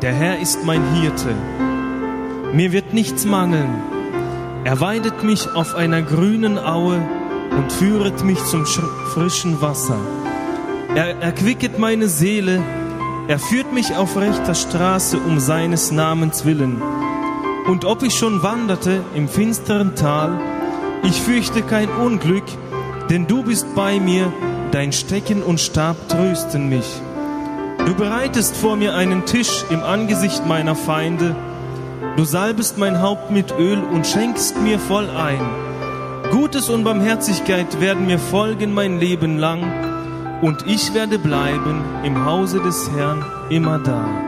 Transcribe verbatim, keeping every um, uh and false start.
Der Herr ist mein Hirte. Mir wird nichts mangeln. Er weidet mich auf einer grünen Aue und führet mich zum frischen Wasser. Er erquicket meine Seele. Er führt mich auf rechter Straße um seines Namens willen. Und ob ich schon wanderte im finsteren Tal, ich fürchte kein Unglück, denn du bist bei mir, dein Stecken und Stab trösten mich. Du bereitest vor mir einen Tisch im Angesicht meiner Feinde. Du salbest mein Haupt mit Öl und schenkst mir voll ein. Gutes und Barmherzigkeit werden mir folgen mein Leben lang, und ich werde bleiben im Hause des Herrn immer da.